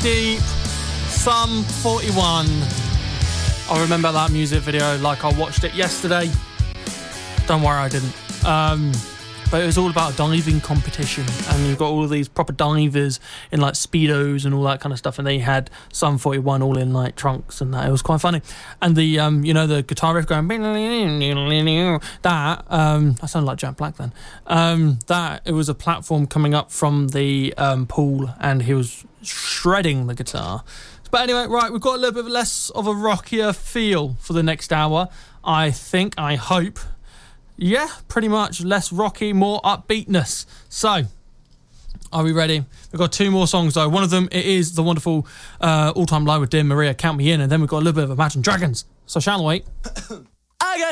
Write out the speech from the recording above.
Deep, Sum 41. I remember that music video like I watched it yesterday. Don't worry, I didn't. But it was all about a diving competition, and you've got all of these proper divers in like Speedos and all that kind of stuff, and they had Sum 41 all in like trunks and that. It was quite funny. And the the guitar riff going that I sound like Jack Black then. That it was a platform coming up from the pool, and he was shredding the guitar. But anyway, right, we've got a little bit less of a rockier feel for the next hour. I hope. Yeah, pretty much less rocky, more upbeatness. So, are we ready? We've got 2 more songs though. One of them, it is the wonderful All Time Low with Dear Maria, Count Me In, and then we've got a little bit of Imagine Dragons. So shall we?